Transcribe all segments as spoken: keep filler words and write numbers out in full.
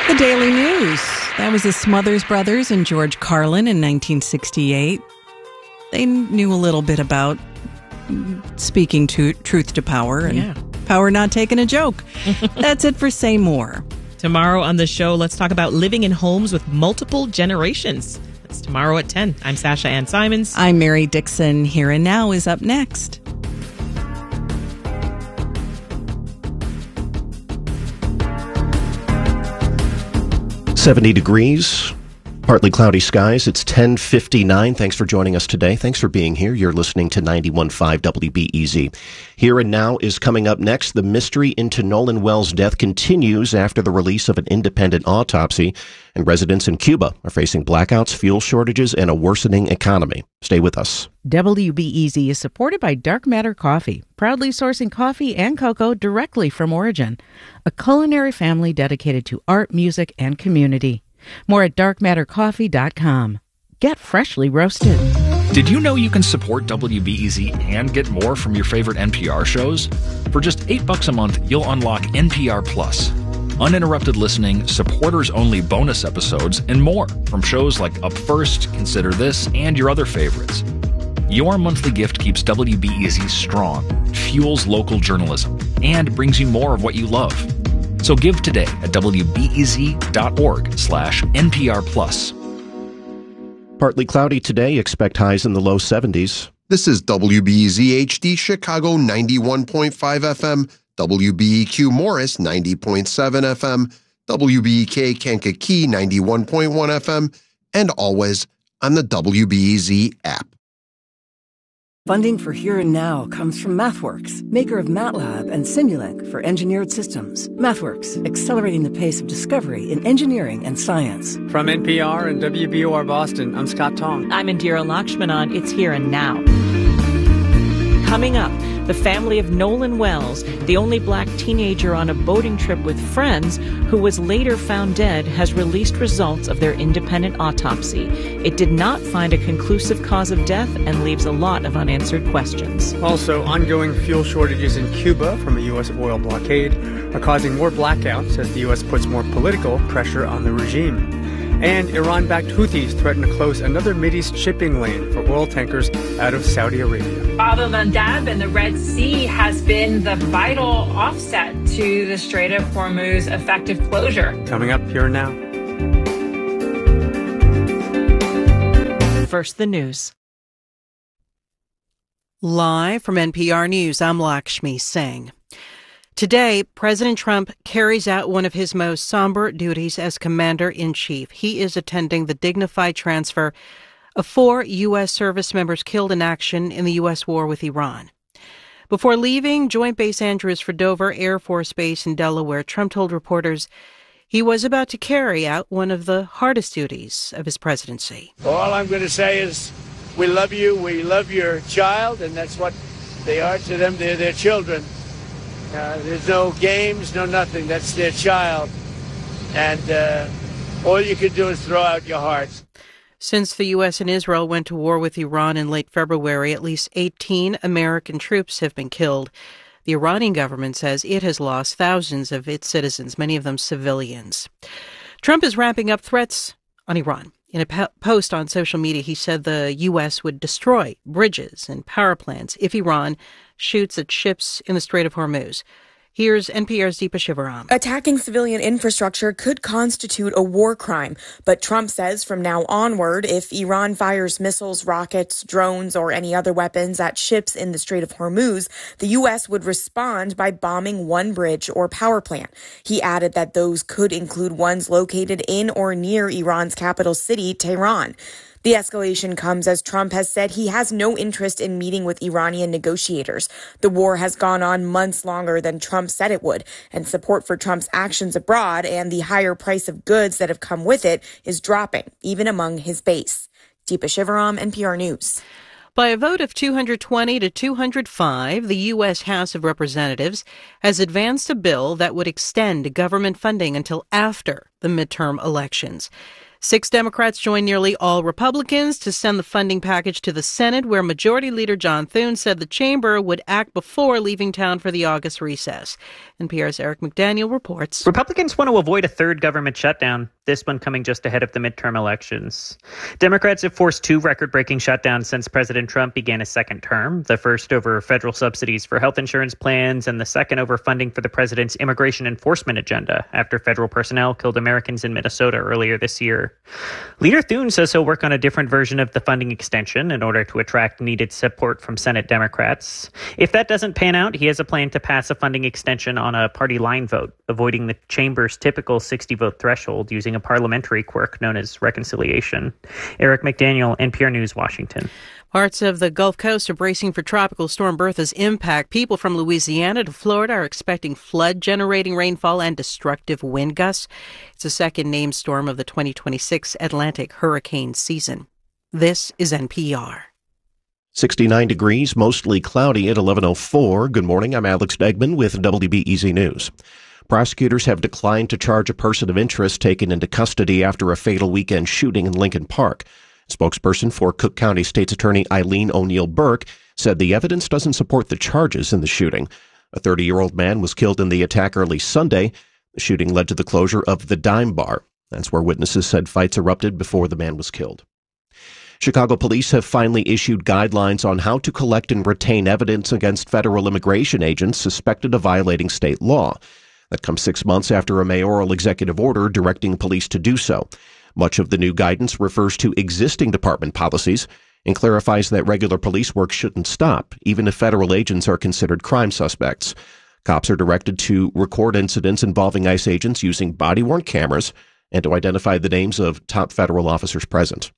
The Daily News. That was the Smothers Brothers and George Carlin in nineteen sixty-eight. They knew a little bit about speaking to truth to power and yeah. power not taking a joke. That's it for Say More. Tomorrow on the show, let's talk about living in homes with multiple generations. That's tomorrow at ten. I'm Sasha Ann Simons. I'm Mary Dixon. Here and Now is up next. seventy degrees, partly cloudy skies. It's ten fifty-nine. Thanks for joining us today. Thanks for being here. You're listening to ninety-one point five W B E Z. Here and Now is coming up next. The mystery into Nolan Wells' death continues after the release of an independent autopsy, and residents in Cuba are facing blackouts, fuel shortages, and a worsening economy. Stay with us. W B E Z is supported by Dark Matter Coffee, proudly sourcing coffee and cocoa directly from origin. A culinary family dedicated to art, music, and community. More at dark matter coffee dot com. Get freshly roasted. Did you know you can support W B E Z and get more from your favorite N P R shows? For just eight bucks a month, you'll unlock N P R Plus. Uninterrupted listening, supporters-only bonus episodes, and more from shows like Up First, Consider This, and your other favorites. Your monthly gift keeps W B E Z strong, fuels local journalism, and brings you more of what you love. So give today at W B E Z dot org slash N P R plus. Partly cloudy today. Expect highs in the low seventies. This is W B E Z H D Chicago ninety-one point five F M, W B E Q Morris ninety point seven F M, W B E K Kankakee ninety-one point one F M, and always on the W B E Z app. Funding for Here and Now comes from MathWorks, maker of MATLAB and Simulink for engineered systems. MathWorks, accelerating the pace of discovery in engineering and science. From N P R and W B O R Boston, I'm Scott Tong. I'm Indira Lakshmanan. It's Here and Now. Coming up, the family of Nolan Wells, the only black teenager on a boating trip with friends who was later found dead, has released results of their independent autopsy. It did not find a conclusive cause of death and leaves a lot of unanswered questions. Also, ongoing fuel shortages in Cuba from a U S oil blockade are causing more blackouts as the U S puts more political pressure on the regime. And Iran-backed Houthis threaten to close another Mideast shipping lane for oil tankers out of Saudi Arabia. Bab el-Mandab and the Red Sea has been the vital offset to the Strait of Hormuz effective closure. Coming up Here and Now. First, the news. Live from N P R News, I'm Lakshmi Singh. Today, President Trump carries out one of his most somber duties as Commander-in-Chief. He is attending the dignified transfer of four U S service members killed in action in the U S war with Iran. Before leaving Joint Base Andrews for Dover Air Force Base in Delaware, Trump told reporters he was about to carry out one of the hardest duties of his presidency. All I'm going to say is we love you, we love your child, and that's what they are to them. They're their children. Uh, there's no games, no nothing. That's their child. And uh, all you can do is throw out your hearts. Since the U S and Israel went to war with Iran in late February, at least eighteen American troops have been killed. The Iranian government says it has lost thousands of its citizens, many of them civilians. Trump is ramping up threats on Iran. In a po- post on social media, he said the U S would destroy bridges and power plants if Iran shoots at ships in the Strait of Hormuz. Here's N P R's Deepa Shivaram. Attacking civilian infrastructure could constitute a war crime, but Trump says from now onward, if Iran fires missiles, rockets, drones, or any other weapons at ships in the Strait of Hormuz, the U S would respond by bombing one bridge or power plant. He added that those could include ones located in or near Iran's capital city, Tehran. The escalation comes as Trump has said he has no interest in meeting with Iranian negotiators. The war has gone on months longer than Trump said it would, and support for Trump's actions abroad and the higher price of goods that have come with it is dropping, even among his base. Deepa Shivaram, N P R News. By a vote of two hundred twenty to two hundred five, the U S House of Representatives has advanced a bill that would extend government funding until after the midterm elections. Six Democrats joined nearly all Republicans to send the funding package to the Senate, where Majority Leader John Thune said the chamber would act before leaving town for the August recess. N P R's Eric McDaniel reports. Republicans want to avoid a third government shutdown, this one coming just ahead of the midterm elections. Democrats have forced two record-breaking shutdowns since President Trump began his second term, the first over federal subsidies for health insurance plans and the second over funding for the president's immigration enforcement agenda after federal personnel killed Americans in Minnesota earlier this year. Leader Thune says he'll work on a different version of the funding extension in order to attract needed support from Senate Democrats. If that doesn't pan out, he has a plan to pass a funding extension on a party line vote, avoiding the chamber's typical sixty-vote threshold using a parliamentary quirk known as reconciliation. Eric McDaniel, N P R News, Washington. Parts of the Gulf Coast are bracing for Tropical Storm Bertha's impact. People from Louisiana to Florida are expecting flood-generating rainfall and destructive wind gusts. It's the second named storm of the twenty twenty-six Atlantic hurricane season. This is N P R. sixty-nine degrees, mostly cloudy at eleven oh four. Good morning, I'm Alex Degman with W B E Z News. Prosecutors have declined to charge a person of interest taken into custody after a fatal weekend shooting in Lincoln Park. Spokesperson for Cook County State's Attorney Eileen O'Neill Burke said the evidence doesn't support the charges in the shooting. A thirty-year-old man was killed in the attack early Sunday. The shooting led to the closure of the Dime Bar. That's where witnesses said fights erupted before the man was killed. Chicago police have finally issued guidelines on how to collect and retain evidence against federal immigration agents suspected of violating state law. That comes six months after a mayoral executive order directing police to do so. Much of the new guidance refers to existing department policies and clarifies that regular police work shouldn't stop, even if federal agents are considered crime suspects. Cops are directed to record incidents involving ICE agents using body-worn cameras and to identify the names of top federal officers present.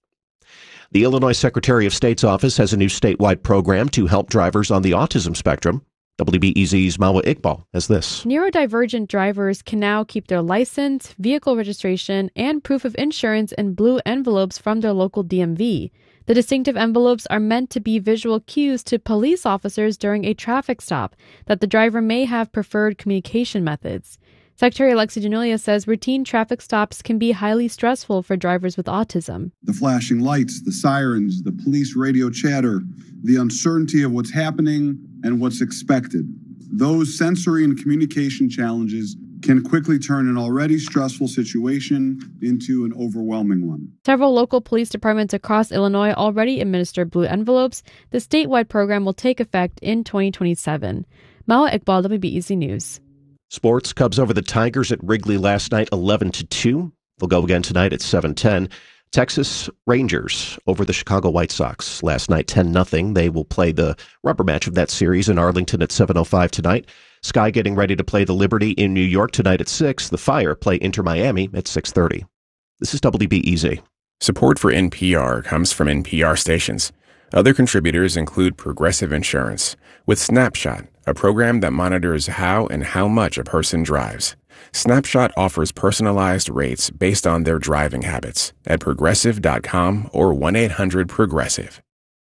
The Illinois Secretary of State's office has a new statewide program to help drivers on the autism spectrum. W B E Z's Mawa Iqbal has this. Neurodivergent drivers can now keep their license, vehicle registration, and proof of insurance in blue envelopes from their local D M V. The distinctive envelopes are meant to be visual cues to police officers during a traffic stop that the driver may have preferred communication methods. Secretary Alexi Giannullia says routine traffic stops can be highly stressful for drivers with autism. The flashing lights, the sirens, the police radio chatter, the uncertainty of what's happening and what's expected. Those sensory and communication challenges can quickly turn an already stressful situation into an overwhelming one. Several local police departments across Illinois already administer blue envelopes. The statewide program will take effect in twenty twenty-seven. Mawa Iqbal, W B E Z News. Sports, Cubs over the Tigers at Wrigley last night, eleven to two. They'll go again tonight at seven ten. Texas Rangers over the Chicago White Sox last night, ten nothing. They will play the rubber match of that series in Arlington at seven oh five tonight. Sky getting ready to play the Liberty in New York tonight at six. The Fire play Inter Miami at six thirty. This is W B E Z. Support for N P R comes from N P R stations. Other contributors include Progressive Insurance, with Snapshot, a program that monitors how and how much a person drives. Snapshot offers personalized rates based on their driving habits at progressive dot com or one eight hundred progressive.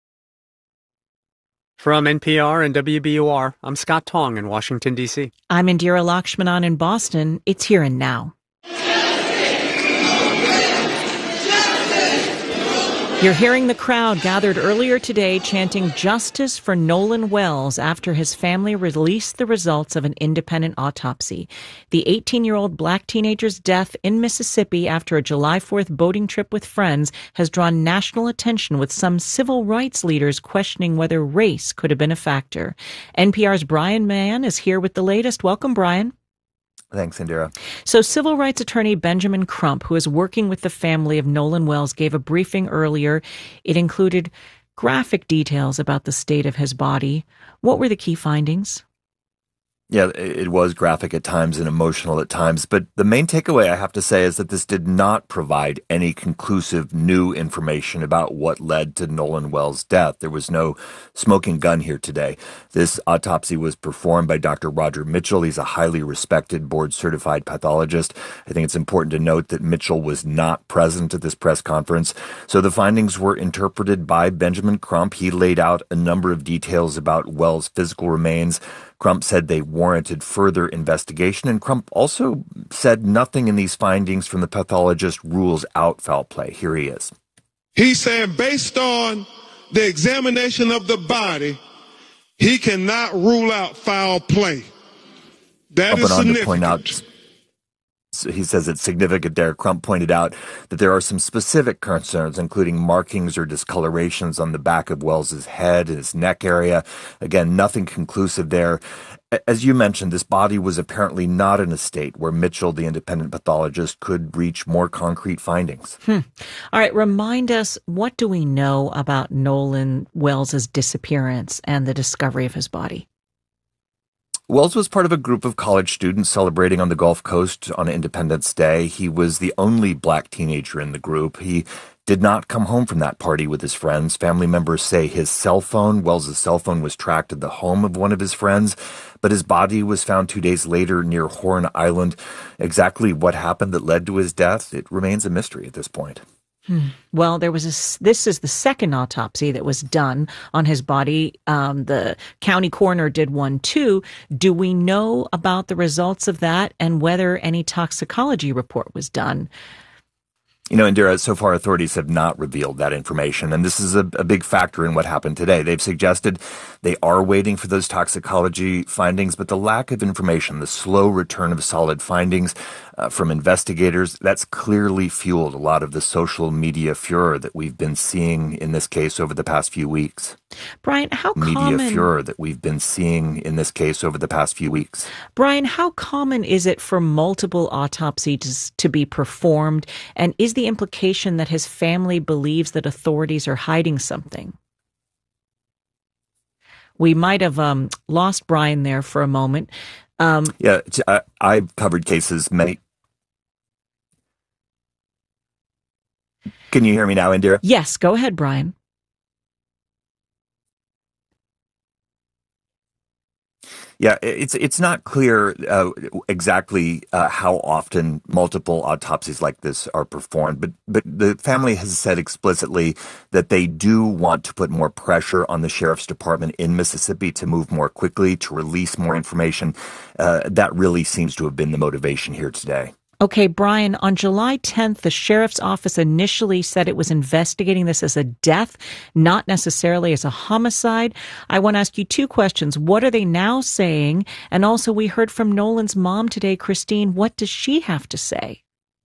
From N P R and W B U R, I'm Scott Tong in Washington, D C. I'm Indira Lakshmanan in Boston. It's Here and Now. You're hearing the crowd gathered earlier today chanting justice for Nolan Wells after his family released the results of an independent autopsy. The eighteen-year-old black teenager's death in Mississippi after a July fourth boating trip with friends has drawn national attention, with some civil rights leaders questioning whether race could have been a factor. N P R's Brian Mann is here with the latest. Welcome, Brian. Thanks, Indira. So civil rights attorney Benjamin Crump, who is working with the family of Nolan Wells, gave a briefing earlier. It included graphic details about the state of his body. What were the key findings? Yeah, it was graphic at times and emotional at times, but the main takeaway, I have to say, is that this did not provide any conclusive new information about what led to Nolan Wells' death. There was no smoking gun here today. This autopsy was performed by Doctor Roger Mitchell. He's a highly respected board-certified pathologist. I think it's important to note that Mitchell was not present at this press conference, so the findings were interpreted by Benjamin Crump. He laid out a number of details about Wells' physical remains, Crump said they warranted further investigation, and Crump also said nothing in these findings from the pathologist rules out foul play. Here he is. He's saying based on the examination of the body, he cannot rule out foul play. That is significant. To point out, he says it's significant there. Crump pointed out that there are some specific concerns, including markings or discolorations on the back of Wells's head and his neck area. Again, nothing conclusive there. As you mentioned, this body was apparently not in a state where Mitchell, the independent pathologist, could reach more concrete findings. Hmm. All right, remind us, what do we know about Nolan Wells's disappearance and the discovery of his body? Wells was part of a group of college students celebrating on the Gulf Coast on Independence Day. He was the only black teenager in the group. He did not come home from that party with his friends. Family members say his cell phone, Wells's cell phone, was tracked at the home of one of his friends, but his body was found two days later near Horn Island. Exactly what happened that led to his death, it remains a mystery at this point. Hmm. Well, there was a, this is the second autopsy that was done on his body. Um, the county coroner did one too. Do we know about the results of that and whether any toxicology report was done? You know, Indira, so far authorities have not revealed that information, and this is a, a big factor in what happened today. They've suggested they are waiting for those toxicology findings, but the lack of information, the slow return of solid findings uh, from investigators, that's clearly fueled a lot of the social media furor that we've been seeing in this case over the past few weeks. Brian, how media common... Media furor that we've been seeing in this case over the past few weeks. Brian, how common is it for multiple autopsies to be performed, and is the implication that his family believes that authorities are hiding something? We might have um, lost Brian there for a moment. Um, yeah, I, I've covered cases many. Can you hear me now, Indira? Yes, go ahead, Brian. Yeah, it's it's not clear uh, exactly uh, how often multiple autopsies like this are performed, but but the family has said explicitly that they do want to put more pressure on the sheriff's department in Mississippi to move more quickly, to release more information. Uh, that really seems to have been the motivation here today. Okay, Brian, on July tenth, the sheriff's office initially said it was investigating this as a death, not necessarily as a homicide. I want to ask you two questions. What are they now saying? And also, we heard from Nolan's mom today, Christine. What does she have to say?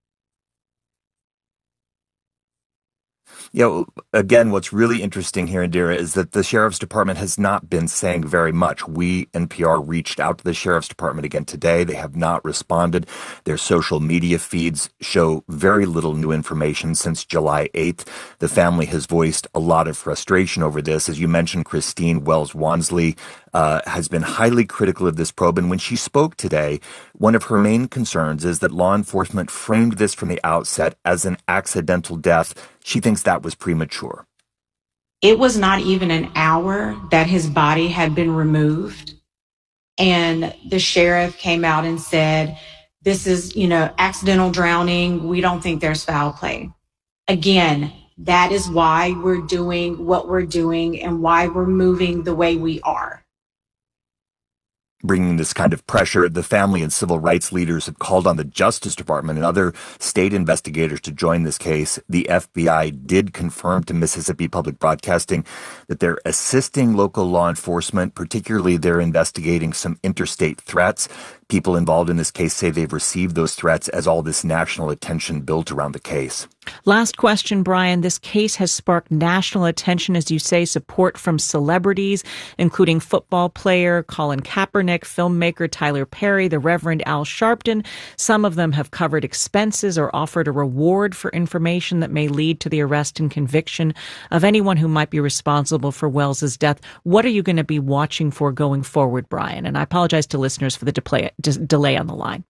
You know, again, what's really interesting here, Indira, is that the sheriff's department has not been saying very much. We, N P R, reached out to the sheriff's department again today. They have not responded. Their social media feeds show very little new information since July eighth. The family has voiced a lot of frustration over this. As you mentioned, Christine Wells Wansley uh, has been highly critical of this probe. And when she spoke today, one of her main concerns is that law enforcement framed this from the outset as an accidental death. She thinks that was premature. It was not even an hour that his body had been removed. And the sheriff came out and said, this is, you know, accidental drowning. We don't think there's foul play. Again, that is why we're doing what we're doing and why we're moving the way we are. Bringing this kind of pressure, the family and civil rights leaders have called on the Justice Department and other state investigators to join this case. The F B I did confirm to Mississippi Public Broadcasting that they're assisting local law enforcement, particularly they're investigating some interstate threats. People involved in this case say they've received those threats as all this national attention built around the case. Last question, Brian. This case has sparked national attention, as you say, support from celebrities, including football player Colin Kaepernick, filmmaker Tyler Perry, the Reverend Al Sharpton. Some of them have covered expenses or offered a reward for information that may lead to the arrest and conviction of anyone who might be responsible for Wells's death. What are you going to be watching for going forward, Brian? And I apologize to listeners for the delay, delay on the line.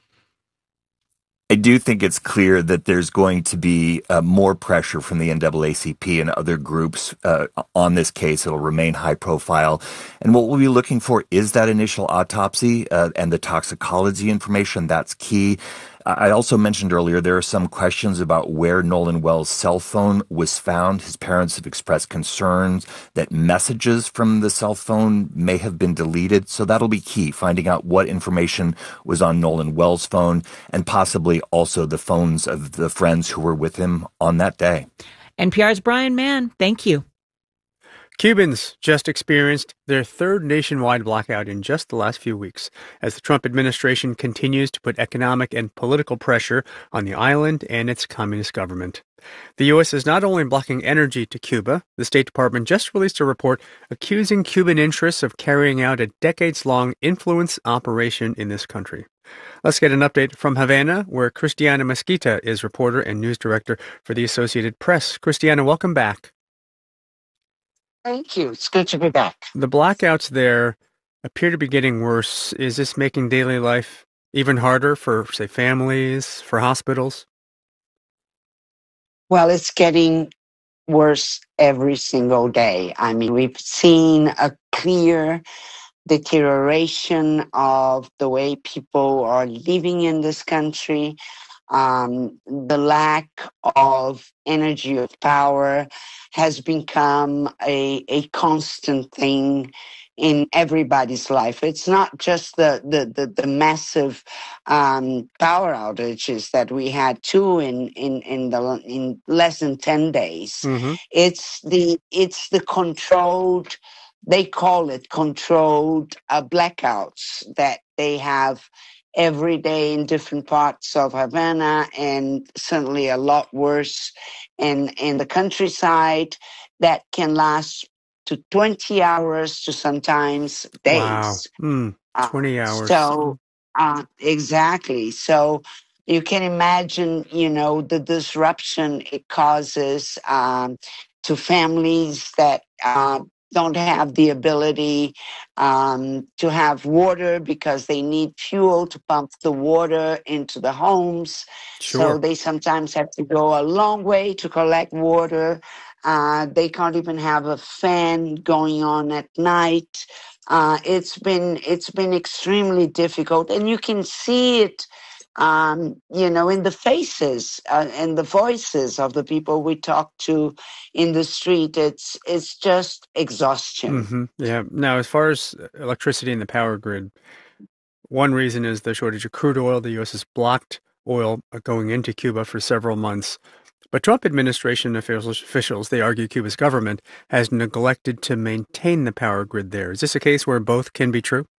I do think it's clear that there's going to be uh, more pressure from the N double A C P and other groups uh, on this case. It'll remain high profile. And what we'll be looking for is that initial autopsy uh, and the toxicology information. That's key. I also mentioned earlier there are some questions about where Nolan Wells' cell phone was found. His parents have expressed concerns that messages from the cell phone may have been deleted. So that'll be key, finding out what information was on Nolan Wells' phone and possibly also the phones of the friends who were with him on that day. N P R's Brian Mann, thank you. Cubans just experienced their third nationwide blackout in just the last few weeks as the Trump administration continues to put economic and political pressure on the island and its communist government. The U S is not only blocking energy to Cuba, the State Department just released a report accusing Cuban interests of carrying out a decades-long influence operation in this country. Let's get an update from Havana, where Christiana Mesquita is reporter and news director for the Associated Press. Christiana, welcome back. Thank you. It's good to be back. The blackouts there appear to be getting worse. Is this making daily life even harder for, say, families, for hospitals? Well, it's getting worse every single day. I mean, we've seen a clear deterioration of the way people are living in this country. Um, the lack of energy or power has become a, a constant thing in everybody's life. It's not just the, the, the, the massive um, power outages that we had too in, in, in, the, in less than ten days. Mm-hmm. It's the, it's the controlled, they call it controlled uh, blackouts that they have every day in different parts of Havana, and certainly a lot worse in, in the countryside, that can last to twenty hours to sometimes days. Wow. Mm, twenty uh, hours. So, uh, exactly. So you can imagine, you know, the disruption it causes um, to families that uh, don't have the ability um, to have water because they need fuel to pump the water into the homes. Sure. So they sometimes have to go a long way to collect water. Uh, they can't even have a fan going on at night. Uh, it's been it's been extremely difficult, and you can see it, um, you know, in the faces uh, and the voices of the people we talk to in the street. It's it's just exhaustion. Mm-hmm. Yeah. Now, as far as electricity in the power grid, one reason is the shortage of crude oil. The U S has blocked oil going into Cuba for several months. But Trump administration officials, officials, they argue Cuba's government has neglected to maintain the power grid there. Is this a case where both can be true?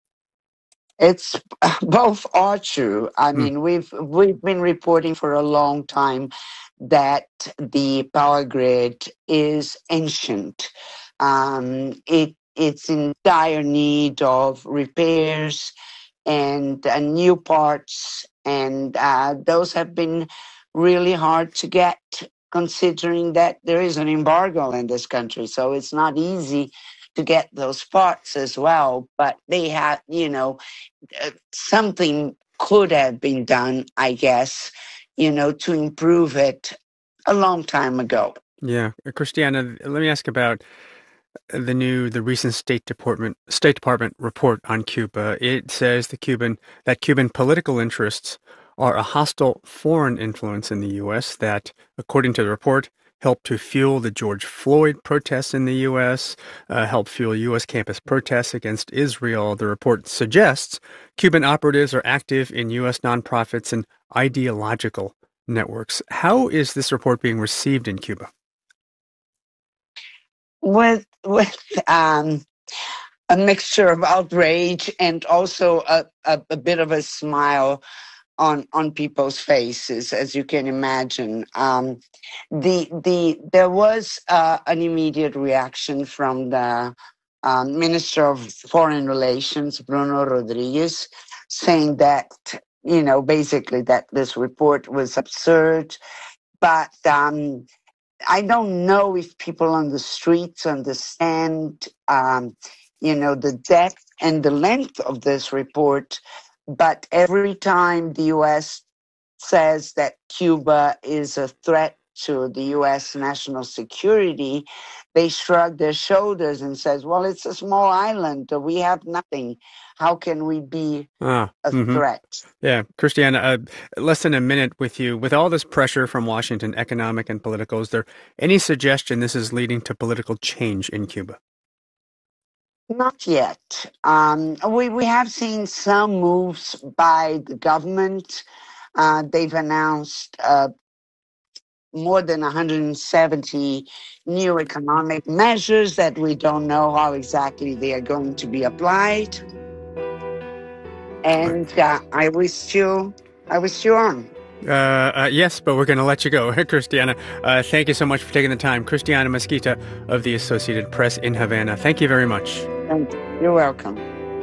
It's both are true. I mm. mean, we've we've been reporting for a long time that the power grid is ancient. Um, it it's in dire need of repairs and uh, new parts, and uh, those have been really hard to get, considering that there is an embargo in this country. So it's not easy to get those parts as well. But they have, you know, uh, something could have been done, I guess, you know, to improve it a long time ago. Yeah. Christiana, let me ask about the new, the recent State Department State Department report on Cuba. It says the Cuban that Cuban political interests are a hostile foreign influence in the U S that, according to the report, helped to fuel the George Floyd protests in the U S, uh, helped fuel U S campus protests against Israel. The report suggests Cuban operatives are active in U S nonprofits and ideological networks. How is this report being received in Cuba? With with um, a mixture of outrage and also a, a, a bit of a smile on on people's faces, as you can imagine. Um, the the there was uh, an immediate reaction from the um, Minister of Foreign Relations, Bruno Rodriguez, saying that, you know, basically that this report was absurd. But um, I don't know if people on the streets understand, um, you know, the depth and the length of this report. But every time the U S says that Cuba is a threat to the U S national security, they shrug their shoulders and says, well, it's a small island. We have nothing. How can we be ah, a mm-hmm. threat? Yeah. Christiana, uh, less than a minute with you. With all this pressure from Washington, economic and political, is there any suggestion this is leading to political change in Cuba? Not yet. Um, we, we have seen some moves by the government. Uh, they've announced uh, more than one hundred seventy new economic measures that we don't know how exactly they are going to be applied. And uh, I wish you, I wish you on. Uh, uh, yes, but we're going to let you go. Christiana, uh, thank you so much for taking the time. Christiana Mesquita of the Associated Press in Havana. Thank you very much. Thank you. You're welcome.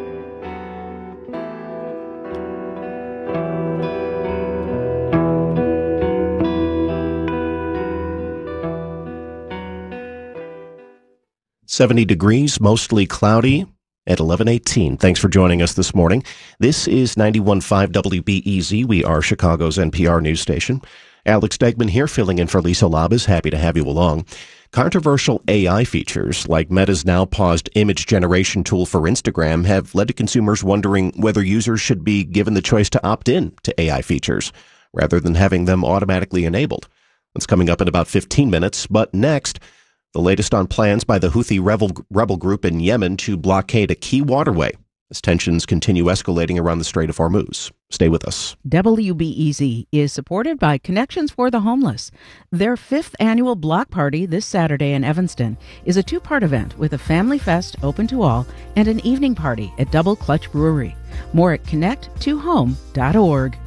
seventy degrees, mostly cloudy at eleven eighteen. Thanks for joining us this morning. This is ninety-one point five W B E Z. We are Chicago's N P R news station. Alex Degman here, filling in for Lisa Labas. Happy to have you along. Controversial A I features, like Meta's now paused image generation tool for Instagram, have led to consumers wondering whether users should be given the choice to opt in to A I features, rather than having them automatically enabled. That's coming up in about fifteen minutes, but next, the latest on plans by the Houthi rebel, rebel group in Yemen to blockade a key waterway as tensions continue escalating around the Strait of Hormuz. Stay with us. W B E Z is supported by Connections for the Homeless. Their fifth annual block party this Saturday in Evanston is a two-part event with a family fest open to all and an evening party at Double Clutch Brewery. More at connect to home dot org.